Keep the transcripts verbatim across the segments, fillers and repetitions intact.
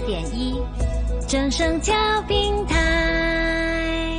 点一，正声教平台。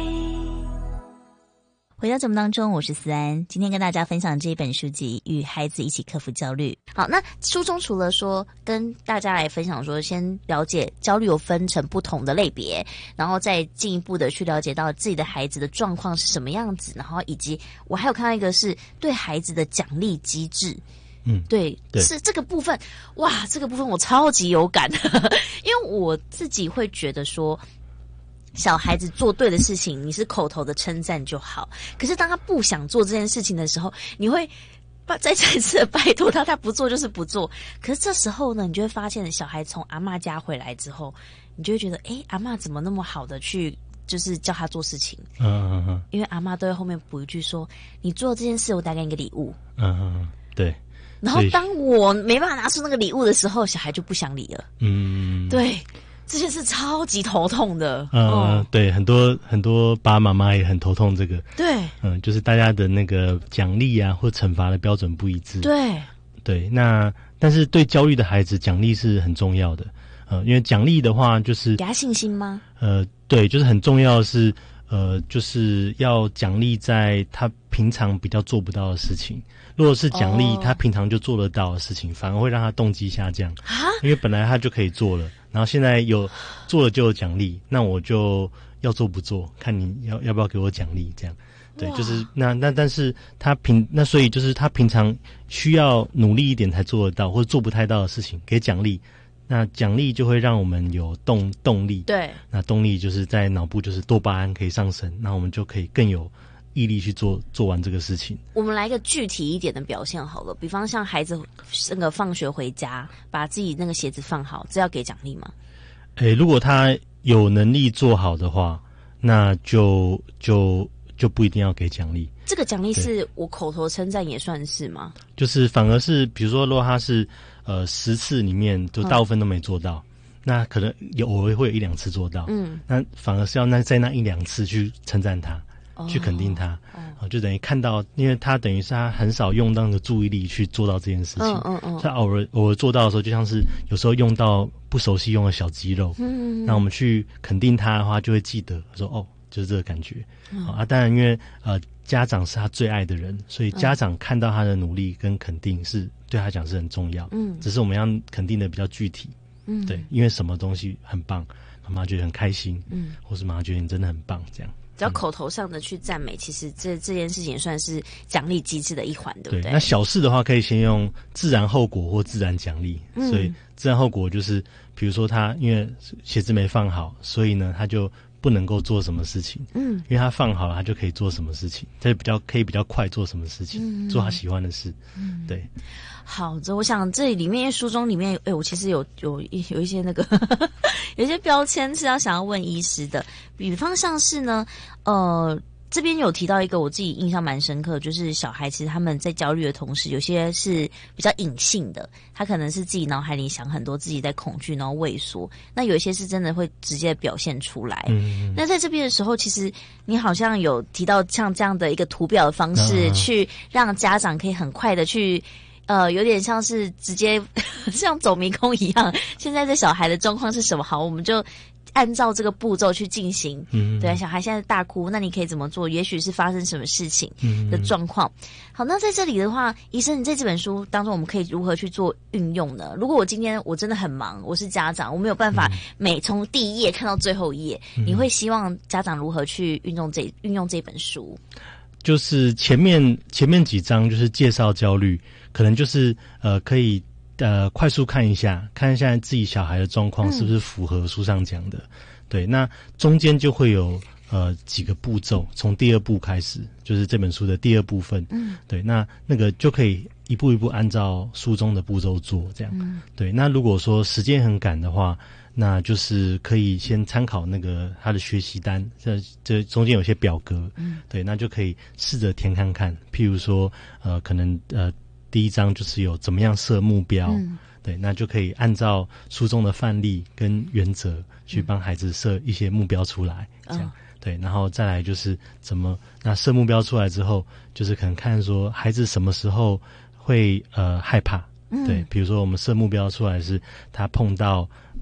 回到节目当中，我是思安，今天跟大家分享这一本书籍《与孩子一起克服焦虑》。好，那书中除了说跟大家来分享说，先了解焦虑有分成不同的类别，然后再进一步的去了解到自己的孩子的状况是什么样子，然后以及我还有看到一个是对孩子的奖励机制。 嗯， 对， 对， 是这个部分，哇，这个部分我超级有感，因为我自己会觉得说，小孩子做对的事情，你是口头的称赞就好。可是当他不想做这件事情的时候，你会再再次的拜托他，他不做就是不做。可是这时候呢，你就会发现，小孩从阿嬷家回来之后，你就会觉得，诶，阿嬷怎么那么好的去，就是叫他做事情。 嗯嗯嗯， 因为阿嬷都会后面补一句说，你做这件事，我带给你一个礼物。 嗯嗯，对。 然后当我没办法拿出那个礼物的时候，小孩就不想理了。 嗯， 对，这件事超级头痛的。 嗯、呃哦， 对，很多很多爸爸妈妈也很头痛这个。 对， 嗯、呃，就是大家的那个奖励啊或惩罚的标准不一致。 对， 对，那但是对焦虑的孩子，奖励是很重要的。呃，因为奖励的话，就是给他信心吗？ 呃，对，就是很重要的是，呃，就是要奖励在他平常比较做不到的事情。如果是奖励、哦、他平常就做得到的事情，反而会让他动机下降啊，因为本来他就可以做了，然后现在有做了就有奖励，那我就要做不做，看你要要不要给我奖励，这样。对，就是那那但是他平那所以就是他平常需要努力一点才做得到，或者做不太到的事情，给奖励。那奖励就会让我们有动动力， 对， 那动力就是在脑部就是多巴胺可以上升，那我们就可以更有毅力去做做完这个事情。 我们来一个具体一点的表现好了，比方像孩子那个放学回家，把自己那个鞋子放好，这要给奖励吗？ 诶，如果他有能力做好的话，那就就就不一定要给奖励。 这个奖励是我口头称赞也算是吗？ 就是反而是比如说，如果他是呃十次里面就大部分都没做到，嗯、那可能有偶尔会有一两次做到，嗯，那反而是要那在那一两次去称赞他。去肯定他，哦，就等于看到，因为他等于是他很少用到那个注意力去做到这件事情，嗯嗯嗯，他偶尔偶尔做到的时候，就像是有时候用到不熟悉用的小肌肉，嗯，那我们去肯定他的话，就会记得说哦，就是这个感觉，嗯、啊，当然因为呃家长是他最爱的人，所以家长看到他的努力跟肯定是对他讲是很重要，嗯，只是我们要肯定的比较具体，嗯，对，因为什么东西很棒，妈妈觉得很开心，嗯，或是妈妈觉得你真的很棒，这样。 只要口头上的去赞美，其实这这件事情也算是奖励机制的一环，对不对？ 对，那小事的话，可以先用自然后果或自然奖励。嗯、所以自然后果就是，比如说他因为鞋子没放好，所以呢他就不能够做什么事情。嗯，因为他放好了，他就可以做什么事情，他就比较可以比较快做什么事情，嗯、做他喜欢的事。嗯，对。 好，这我想这里面书中里面，哎，我其实有有一有一些那个有一些标签是要想要问医师的，比方像是呢，呃，这边有提到一个我自己印象蛮深刻，就是小孩其实他们在焦虑的同时，有些是比较隐性的，他可能是自己脑海里想很多，自己在恐惧，然后畏缩。那有一些是真的会直接表现出来。嗯，那在这边的时候，其实你好像有提到像这样的一个图表的方式，嗯、去让家长可以很快的去。呃，有点像是直接像走迷宫一样。现在这小孩的状况是什么？好，我们就按照这个步骤去进行。嗯，对，小孩现在大哭，那你可以怎么做？也许是发生什么事情的状况。嗯、好，那在这里的话，医生，你在这本书当中，我们可以如何去做运用呢？如果我今天我真的很忙，我是家长，我没有办法每从第一页看到最后一页，嗯、你会希望家长如何去运用这运用这本书？ 就是前面前面几章就是介绍焦虑，可能就是呃可以呃快速看一下，看一下自己小孩的状况是不是符合书上讲的。嗯、对，那中间就会有呃几个步骤，从第二步开始，就是这本书的第二部分。嗯，对，那那个就可以一步一步按照书中的步骤做，这样。嗯、对，那如果说时间很赶的话。那就是可以先参考那个他的学习单，这这中间有些表格，嗯，对，那就可以试着填看看。譬如说，呃，可能呃第一章就是有怎么样设目标，嗯、对，那就可以按照书中的范例跟原则去帮孩子设一些目标出来，嗯、这样，对，然后再来就是怎么那设目标出来之后，就是可能看说孩子什么时候会呃害怕。对，比如说我们设目标出来是他碰到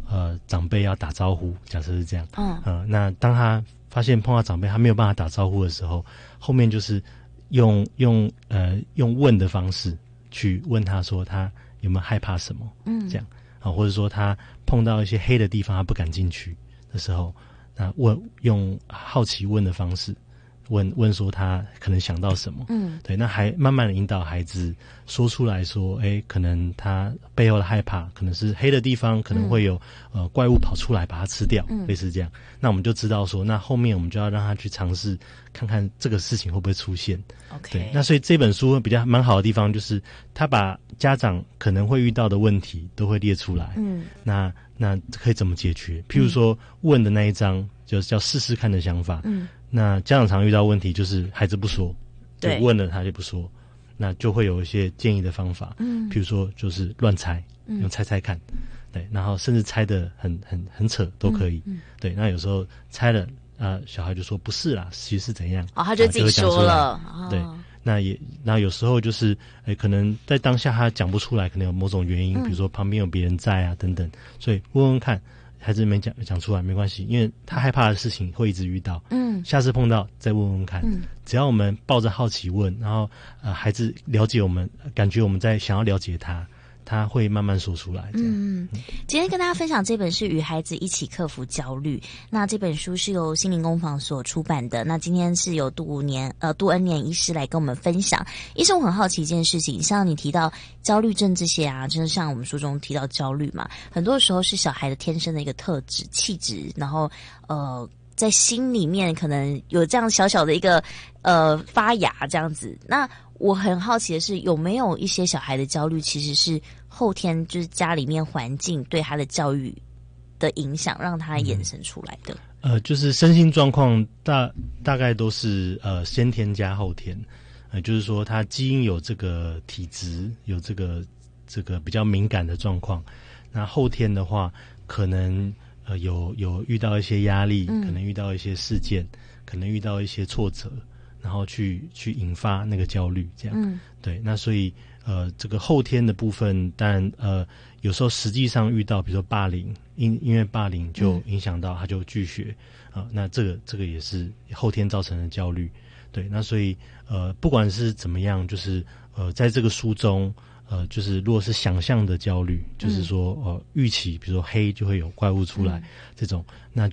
呃长辈要打招呼，假设是这样， 嗯呃，那当他发现碰到长辈他没有办法打招呼的时候，后面就是用用呃用问的方式去问他说他有没有害怕什么， 嗯， 这样啊，或者说他碰到一些黑的地方他不敢进去的时候，那问用好奇问的方式问问说他可能想到什么， 嗯， 对，那还慢慢的引导孩子说出来说，哎，可能他背后的害怕可能是黑的地方可能会有、嗯、呃怪物跑出来把它吃掉、嗯、类似这样，那我们就知道说，那后面我们就要让他去尝试看看这个事情会不会出现。 OK， 对，那所以这本书比较蛮好的地方就是他把家长可能会遇到的问题都会列出来，嗯，那那可以怎么解决，譬如说问的那一章就是叫试试看的想法，嗯，那家长常遇到问题就是孩子不说，对，问了他就不说，那就会有一些建议的方法，嗯，譬如说就是乱猜，用猜猜看，对，然后甚至猜得很很很扯都可以，嗯，对，那有时候猜了啊，小孩就说不是啦，其实是怎样， 哦，他就自己说了， 对，那也那有时候就是诶，可能在当下他讲不出来，可能有某种原因，嗯，比如说旁边有别人在啊等等，所以问问看。孩子没讲讲出来没关系，因为他害怕的事情会一直遇到，嗯，下次碰到再问问看，嗯，只要我们抱着好奇问，然后呃孩子了解我们，感觉我们在想要了解他，他会慢慢说出来。这样， 嗯，今天跟大家分享这本是与孩子一起克服焦虑。那这本书是由心灵工坊所出版的。那今天是由杜年呃杜恩年医师来跟我们分享。医生，我很好奇一件事情，像你提到焦虑症这些啊，就是像我们书中提到焦虑嘛，很多时候是小孩的天生的一个特质、气质，然后呃。在心里面可能有这样小小的一个呃发芽这样子。那我很好奇的是，有没有一些小孩的焦虑其实是后天就是家里面环境对他的教育的影响，让他衍生出来的？ 嗯、呃，就是身心状况大大概都是呃先天加后天，呃，就是说他基因有这个体质，有这个这个比较敏感的状况，那后天的话可能。呃，有有遇到一些压力，嗯，可能遇到一些事件，可能遇到一些挫折，然后去去引发那个焦虑，这样，嗯，对。那所以呃，这个后天的部分，当然呃，有时候实际上遇到，比如说霸凌，因因为霸凌就影响到他就拒学啊，呃，那这个这个也是后天造成的焦虑，对。那所以呃，不管是怎么样，就是呃，在这个书中。呃，就是如果是想象的焦虑，就是说，呃，预期，比如说黑就会有怪物出来，嗯，这种，那